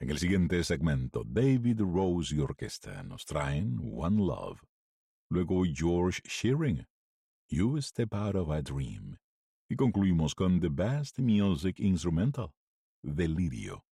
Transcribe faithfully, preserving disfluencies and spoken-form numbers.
En el siguiente segmento, David Rose y Orquesta nos traen One Love. Luego George Shearing, You Step Out of a Dream. Y concluimos con The Best Music Instrumental, Delirio.